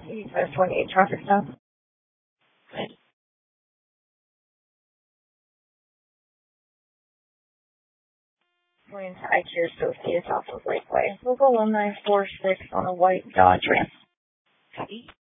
8528 traffic stop. Going into iCare Associates off of Lakeway. Local 1946 on a white Dodge Ram. Copy.